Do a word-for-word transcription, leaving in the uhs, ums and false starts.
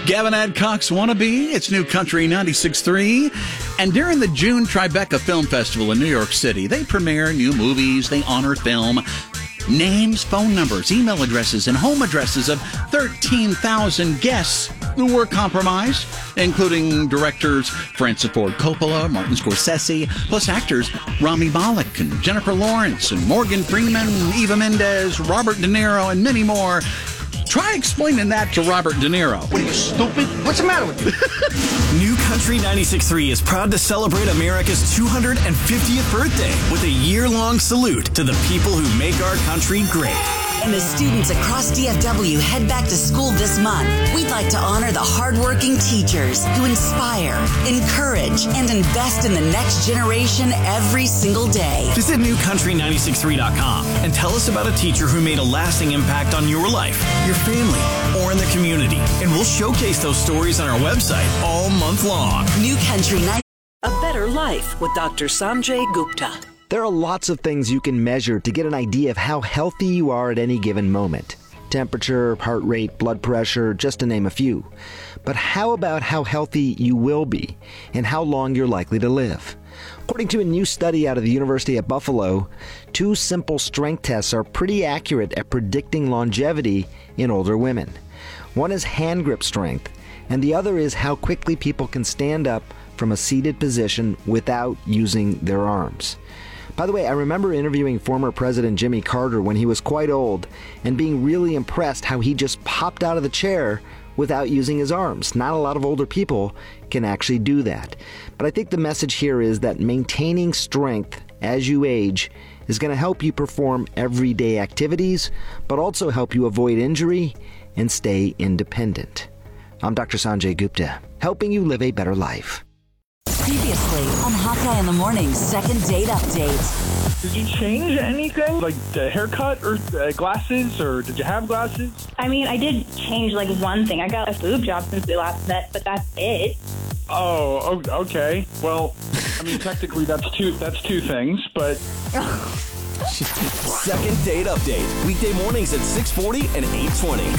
Gavin Adcock's Wannabe. It's New Country ninety-six point three. And during the June Tribeca Film Festival in New York City, they premiere new movies, they honor film. Names, phone numbers, email addresses, and home addresses of thirteen thousand guests who were compromised, including directors Francis Ford Coppola, Martin Scorsese, plus actors Rami Malek and Jennifer Lawrence and Morgan Freeman, Eva Mendes, Robert De Niro, and many more. Try explaining that to Robert De Niro. What are you, stupid? What's the matter with you? New Country ninety-six point three is proud to celebrate America's two hundred fiftieth birthday with a year-long salute to the people who make our country great. And as students across D F W head back to school this month, we'd like to honor the hardworking teachers who inspire, encourage, and invest in the next generation every single day. Visit new country nine six three dot com and tell us about a teacher who made a lasting impact on your life, your family, or in the community. And we'll showcase those stories on our website all month long. New Country ninety. A Better Life with Doctor Sanjay Gupta. There are lots of things you can measure to get an idea of how healthy you are at any given moment. Temperature, heart rate, blood pressure, just to name a few. But how about how healthy you will be and how long you're likely to live? According to a new study out of the University of Buffalo, two simple strength tests are pretty accurate at predicting longevity in older women. One is hand grip strength, and the other is how quickly people can stand up from a seated position without using their arms. By the way, I remember interviewing former President Jimmy Carter when he was quite old and being really impressed how he just popped out of the chair without using his arms. Not a lot of older people can actually do that. But I think the message here is that maintaining strength as you age is going to help you perform everyday activities, but also help you avoid injury and stay independent. I'm Doctor Sanjay Gupta, helping you live a better life. Previously on Hawkeye in the Morning's second date update. Did you change anything? Like the haircut or uh, glasses, or did you have glasses? I mean, I did change like one thing. I got a boob job since we last met, but that's it. Oh, okay. Well, I mean, technically that's two that's two things, but... Second date update. Weekday mornings at six forty and eight twenty.